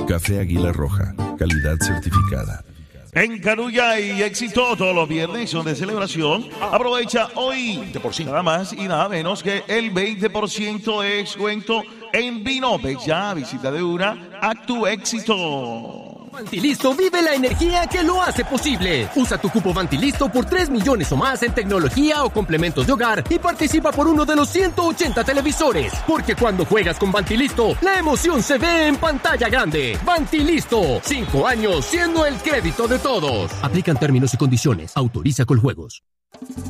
Café Águila Roja, calidad certificada. En Carulla y Éxito, todos los viernes son de celebración. Aprovecha hoy 20%, nada más y nada menos que el 20% de descuento en vino. Ve ya, visita de una a tu Éxito. Vantilisto vive la energía que lo hace posible. Usa tu cupo Vantilisto por 3 millones o más en tecnología o complementos de hogar y participa por uno de los 180 televisores. Porque cuando juegas con Vantilisto, la emoción se ve en pantalla grande. Vantilisto, 5 años siendo el crédito de todos. Aplican términos y condiciones. Autoriza Coljuegos.